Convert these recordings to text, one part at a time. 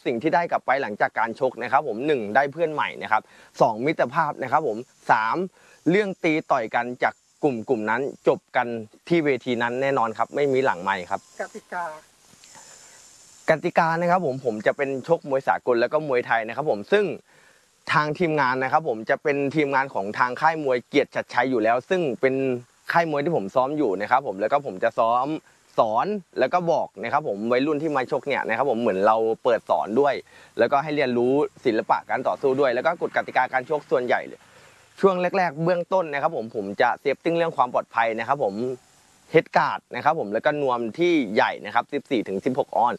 สิ่งที่ได้กลับไปหลังจากการชกนะครับผม1ได้เพื่อนใหม่นะครับ2มิตรภาพนะครับผม3เรื่องตีต่อยกันจากกลุ่มนั้นจบกันที่เวทีนั้นแน่นอนครับไม่มีหลังไมค์ครับกติกานะครับผมจะเป็นชกมวยสากลแล้วก็มวยไทยนะครับผมซึ่งทางทีมงานนะครับผมจะเป็นทีมงานของทางค่ายมวยเกียรติชัดชัยอยู่แล้วซึ่งเป็นค่ายมวยที่ผมซ้อมอยู่นะครับผมแล้วก็ผมจะซ้อมสอนแล้วก็บอกนะครับผมวัยรุ่นที่มาชกเนี่ยนะครับผมเหมือนเราเปิดสอนด้วยแล้วก็ให้เรียนรู้ศิลปะการต่อสู้ด้วยแล้วก็กฎกติกาการชกส่วนใหญ่ช่วงแรกๆเบื้องต้นนะครับผมจะเซฟติ้งเรื่องความปลอดภัยนะครับผมเฮดการ์ดนะครับผมแล้วก็นวมที่ใหญ่นะครับ14-16 ออน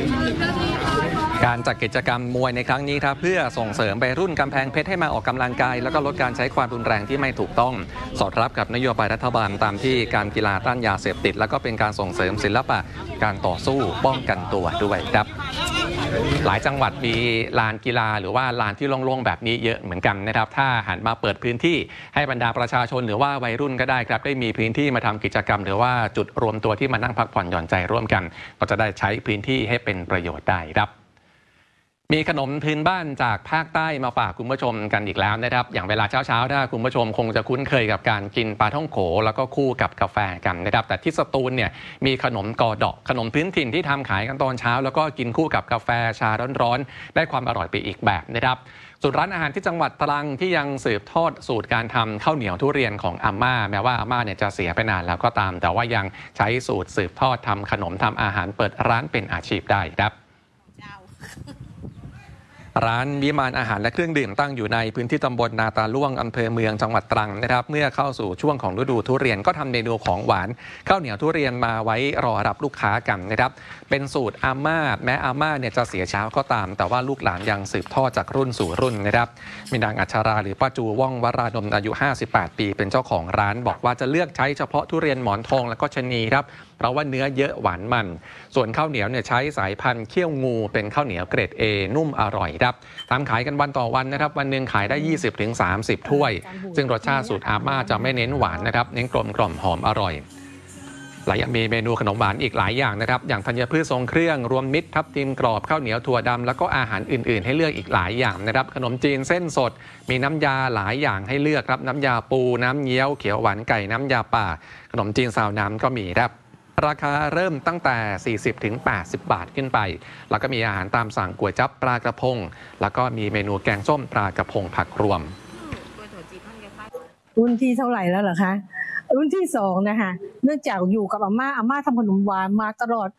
การจัดกิจกรรมมวยในครั้งนี้ครับเพื่อส่งเสริมวัยรุ่นกำแพงเพชรให้มาออกกำลังกายแล้วก็ลดการใช้ความรุนแรงที่ไม่ถูกต้องสอดรับกับนโยบายรัฐบาลตามที่การกีฬาต้านยาเสพติดแล้วก็เป็นการส่งเสริมศิลปะการต่อสู้ป้องกันตัวด้วยครับหลายจังหวัดมีลานกีฬาหรือว่าลานที่โล่งๆแบบนี้เยอะเหมือนกันนะครับถ้าหันมาเปิดพื้นที่ให้บรรดาประชาชนหรือว่าวัยรุ่นก็ได้ครับได้มีพื้นที่มาทำกิจกรรมหรือว่าจุดรวมตัวที่มานั่งพักผ่อนหย่อนใจร่วมกันก็จะได้ใช้พื้นที่ให้เป็นประโยชน์ได้ครับมีขนมพื้นบ้านจากภาคใต้มาฝากคุณผู้ชมกันอีกแล้วนะครับอย่างเวลาเช้าถ้าคุณผู้ชมคงจะคุ้นเคยกับการกินปลาท่องโขแล้วก็คู่กับกาแฟกันนะครับแต่ที่สตูลเนี่ยมีขนมกอดอกขนมพื้นถิ่นที่ทำขายกันตอนเช้าแล้วก็กินคู่กับกาแฟชาร้อนๆได้ความอร่อยไปอีกแบบนะครับส่วนร้านอาหารที่จังหวัดตรังที่ยังสืบทอดสูตรการทำข้าวเหนียวทุเรียนของอาม่าแม้ว่าอาม่าเนี่ยจะเสียไปนานแล้วก็ตามแต่ว่ายังใช้สูตรสืบทอดทำขนมทำอาหารเปิดร้านเป็นอาชีพได้ครับร้านวิมานอาหารและเครื่องดื่มตั้งอยู่ในพื้นที่ตำบลนาตาล่วงอำเภอเมืองจังหวัดตรังนะครับเมื่อเข้าสู่ช่วงของฤดูทุเรียนก็ทำเมนูของหวานข้าวเหนียวทุเรียนมาไว้รอรับลูกค้ากันนะครับเป็นสูตรอาม่าแม้อาม่าเนี่ยจะเสียเช้าก็ตามแต่ว่าลูกหลานยังสืบทอดจากรุ่นสู่รุ่นนะครับมีนางอัชราหรือป้าจูว่องวรานนท์อายุ58 ปีเป็นเจ้าของร้านบอกว่าจะเลือกใช้เฉพาะทุเรียนหมอนทองและก็ชะนีครับเพราะว่าเนื้อเยอะหวานมันส่วนข้าวเหนียวเนี่ยใช้สายพันธุ์เขี้ยวงูเป็นข้าวเหนียวเกรด A นุ่มอร่อยครับทำขายกันวันต่อวันนะครับวันหนึ่งขายได้ 20-30 ถ้วยซึ่งรสชาติสูตรอาม่าจะไม่เน้นหวานนะครับเน้นกลมกล่อมหอมอร่อยและยังมีเมนูขนมหวานอีกหลายอย่างนะครับอย่างธัญพืชทรงเครื่องรวมมิตรทับทิมกรอบข้าวเหนียวถั่วดำแล้วก็อาหารอื่นๆให้เลือกอีกหลายอย่างนะครับขนมจีนเส้นสดมีน้ำยาหลายอย่างให้เลือกครับน้ำยาปูน้ำเงี้ยวเขียวหวานไก่น้ำยาป่าขนมจีนซาวน้ำก็มีครับราคาเริ่มตั้งแต่ 40-80 บาทขึ้นไปแล้วก็มีอาหารตามสั่งก๋วยจั๊บปลากระพงแล้วก็มีเมนูแกงส้มปลากระพงผักรวมรุ่นที่เท่าไหร่แล้วเหรอคะรุ่นที่2นะคะเนื่องจากอยู่กับอาม่าทำขนมหวานมาตลอด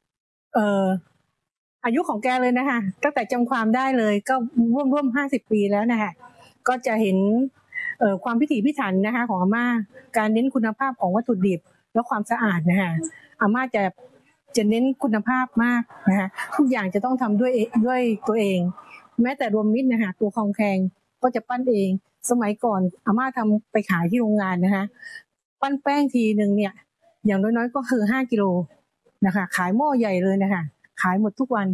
อายุของแกเลยนะคะตั้งแต่จำความได้เลยก็ร่วม50 ปีแล้วนะคะก็จะเห็นความพิถีพิถันนะคะของอาม่าการเน้นคุณภาพของวัตถุดิบและความสะอาดนะคะอาม่าจะเน้นคุณภาพมากนะคะทุกอย่างจะต้องทำด้วยตัวเองแม้แต่รวมมิตรนะคะตัวคองแคงก็จะปั้นเองสมัยก่อนอาม่าทำไปขายที่โรงงานนะคะปั้นแป้งทีหนึ่งเนี่ยอย่างน้อยๆก็คือ5 กิโลนะคะขายหม้อใหญ่เลยนะคะขายหมดทุกวัน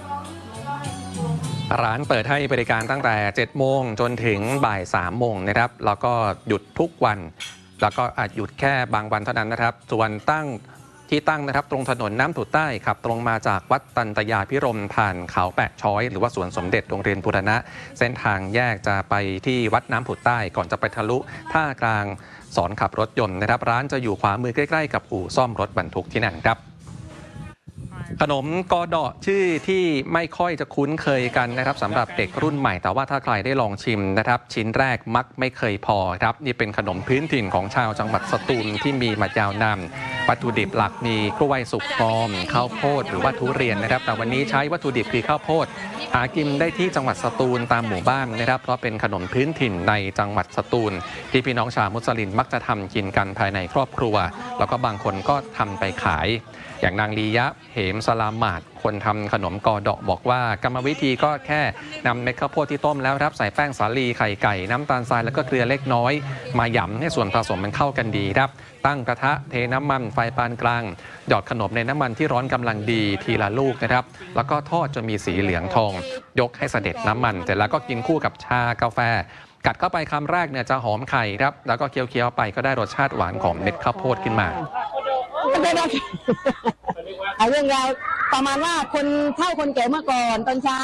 ร้านเปิดให้บริการตั้งแต่ 7 โมงจนถึงบ่าย 3 โมงนะครับแล้วก็หยุดทุกวันแล้วก็อาจหยุดแค่บางวันเท่านั้นนะครับส่วนที่ตั้งนะครับตรงถนนน้ำผุดใต้ขับตรงมาจากวัดตันตยาพิรมผ่านเขาแปะช้อยหรือว่าสวนสมเด็จโรงเรียนบูรณะเส้นทางแยกจะไปที่วัดน้ำผุดใต้ก่อนจะไปทะลุท่ากลางสอนขับรถยนต์นะครับร้านจะอยู่ขวามือใกล้ๆกับอู่ซ่อมรถบรรทุกที่นั่นครับขนมกอดอชื่อที่ไม่ค่อยจะคุ้นเคยกันนะครับสำหรับเด็กรุ่นใหม่แต่ว่าถ้าใครได้ลองชิมนะครับชิ้นแรกมักไม่เคยพอครับนี่เป็นขนมพื้นถิ่นของชาวจังหวัดสตูลที่มีมายาวนานวัตถุดิบหลักมีกล้วยสุกงอมข้าวโพดหรือว่าทุเรียนนะครับแต่วันนี้ใช้วัตถุดิบคือข้าวโพดหากินได้ที่จังหวัดสตูลตามหมู่บ้านนะครับเพราะเป็นขนมพื้นถิ่นในจังหวัดสตูลที่พี่น้องชาวมุสลิมมักจะทำกินกันภายในครอบครัวแล้วก็บางคนก็ทำไปขายอย่างนางลียะเหมสลามาดคนทำขนมกอดอกบอกว่ากรรมวิธีก็แค่นำเม็ดข้าวโพดที่ต้มแล้วครับใส่แป้งสาลีไข่ไก่น้ำตาลทรายแล้วก็เกลือเล็กน้อยมาหยำให้ส่วนผสมมันเข้ากันดีครับตั้งกระทะเทน้ำมันไฟปานกลางหยอดขนมในน้ำมันที่ร้อนกำลังดีทีละลูกนะครับแล้วก็ทอดจนมีสีเหลืองทองยกให้เสด็จน้ำมันเสร็จแล้วก็กินคู่กับชากาแฟกัดเข้าไปคำแรกเนี่ยจะหอมไข่ครับแล้วก็เคี้ยวๆไปก็ได้รสชาติหวานของเม็ดข้าวโพดขึ้นมาเรื่องราวประมาณว่าคนเฒ่าคนแก่เมื่อก่อนตอนเช้า